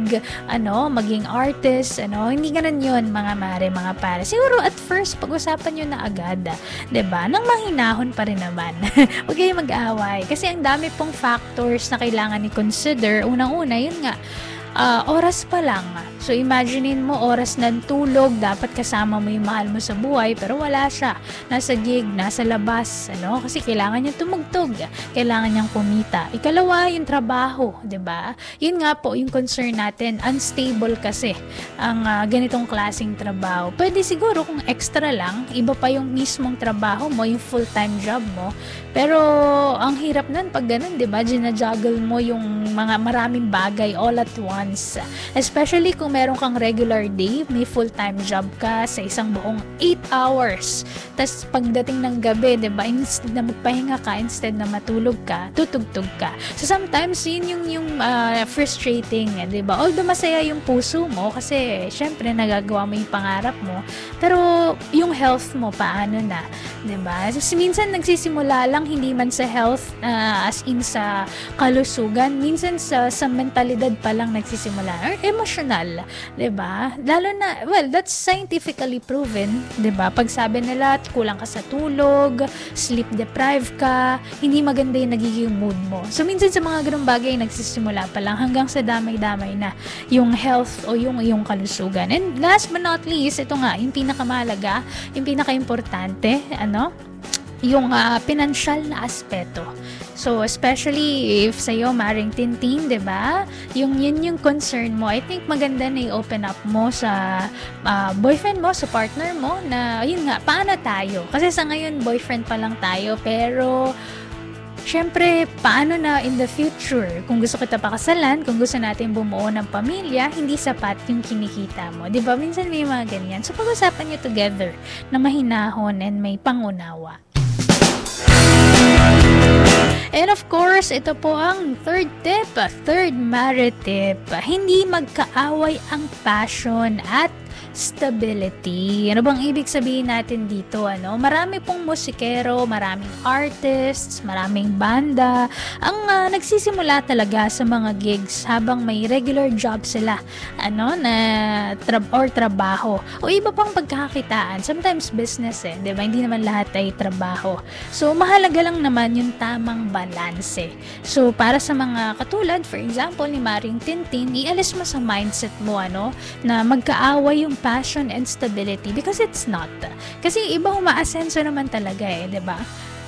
maging artist, hindi ganun yun, mga mare, mga pare. Siguro at first, pag-usapan nyo na agad, 'di ba? Nang mahinahon pa rin naman. Huwag kayong mag-away. Kasi ang dami pong factors na kailangan i-consider. Unang-una, yun nga, oras pa lang. So, imaginein mo, oras ng tulog, dapat kasama mo yung mahal mo sa buhay, pero wala siya. Nasa gig, nasa labas, kasi kailangan niya tumugtog, kailangan niyang kumita. Ikalawa, yung trabaho, 'di ba? Yun nga po, yung concern natin, unstable kasi ang ganitong klaseng trabaho. Pwede siguro kung extra lang, iba pa yung mismong trabaho mo, yung full-time job mo, pero ang hirap nun pag ganun, 'di ba? Gina-juggle mo yung mga maraming bagay all at once. Especially kung meron kang regular day, may full-time job ka sa isang buong 8 hours. Tapos pagdating ng gabi, 'di ba? Instead na magpahinga ka, instead na matulog ka, tutugtog ka. So sometimes yun yung frustrating, 'di ba? Although masaya yung puso mo kasi syempre nagagawa mo yung pangarap mo, pero yung health mo paano na, 'di ba? So minsan nagsisimula lang hindi man sa health as in sa kalusugan, minsan sa mentalidad pa lang nagsisimula or emotional, 'di ba? Lalo na, well, that's scientifically proven, 'di ba? Pag sabi nila kulang ka sa tulog, sleep deprived ka, hindi maganda yung nagiging mood mo. So minsan sa mga ganung bagay nagsisimula pa lang hanggang sa damay-damay na yung health o yung kalusugan. And last but not least, ito nga yung pinakamahalaga, yung pinakaimportante, yung pinansyal na aspeto. So, especially if sa'yo, maring tintin, 'di ba? Yun yung concern mo. I think maganda na i-open up mo sa boyfriend mo, sa partner mo, na yun nga, paano tayo? Kasi sa ngayon, boyfriend pa lang tayo, pero syempre, paano na in the future? Kung gusto kita pakasalan, kung gusto natin bumuo ng pamilya, hindi sapat yung kinikita mo. 'Di ba? Minsan may mga ganyan. So, pag-usapan nyo together na mahinahon and may pangunawa. And of course, ito po ang third marriage tip. Hindi magkaaway ang passion at stability. Ano bang ibig sabihin natin dito? Marami pong musikero, maraming artists, maraming banda ang nagsisimula talaga sa mga gigs habang may regular job sila, na trabaho o iba pang pagkakakitaan. Sometimes business, 'di ba? Hindi naman lahat ay trabaho. So mahalaga lang naman yung tamang balanse. So para sa mga katulad, for example ni Maring Tintin, ialis mo sa mindset mo na magkaaway yung passion and stability, because it's not. Kasi iba umaasenso naman talaga, 'di ba?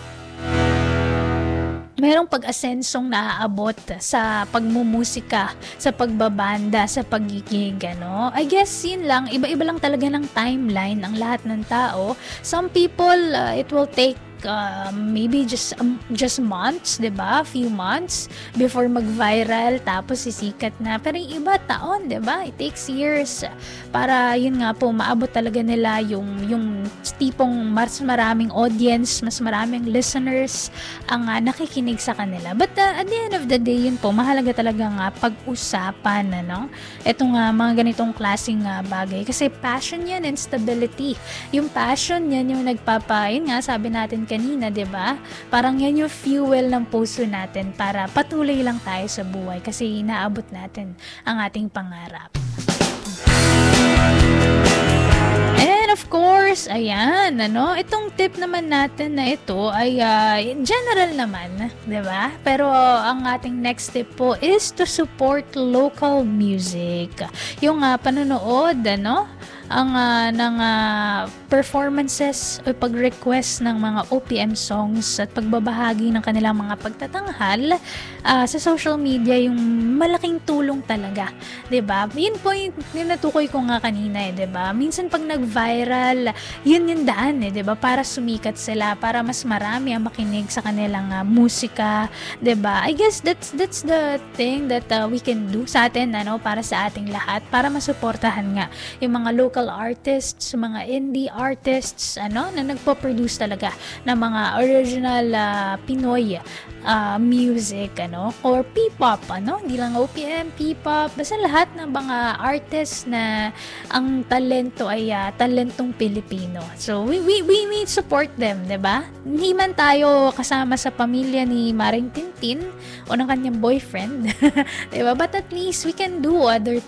Merong pag-asensong naaabot sa pagmumusika, sa pagbabanda, sa pagiging, I guess yun lang, iba-iba lang talaga ng timeline ang lahat ng tao. Some people, it will take maybe just months, 'di ba? Few months before mag-viral tapos sisikat na. Pero yung iba taon, 'di ba? It takes years para yun nga po maabot talaga nila yung tipong mas maraming audience, mas maraming listeners ang nakikinig sa kanila. But at the end of the day, yun po mahalaga talaga nga pag-usapan, Etong mga ganitong klaseng bagay kasi passion yan and stability. Yung passion yan yung yun nga sabi natin kanina, 'di ba? Parang yan yung fuel ng puso natin para patuloy lang tayo sa buhay kasi inaabot natin ang ating pangarap. And of course, ayan, itong tip naman natin na ito ay general naman, 'di ba? Pero ang ating next tip po is to support local music. Yung panonood, ng performances o pag-request ng mga OPM songs at pagbabahagi ng kanilang mga pagtatanghal sa social media, yung malaking tulong talaga, 'di ba? Yun po yung natukoy ko nga kanina, 'di ba? Minsan pag nag-viral, yun yung daan, 'di ba? Para sumikat sila, para mas marami ang makinig sa kanilang musika, 'di ba? I guess that's the thing that we can do sa atin, para sa ating lahat, para masuportahan nga yung mga local artists, mga indie artists, na nagpo-produce talaga ng mga original Pinoy music, or P-pop, hindi lang OPM, P-pop, basta lahat ng mga artists na ang talento ay talentong Pilipino. So, we support them, 'di ba? Hindi man tayo kasama sa pamilya ni Maring Tintin o ng kanyang boyfriend, 'di ba? But at least we can do other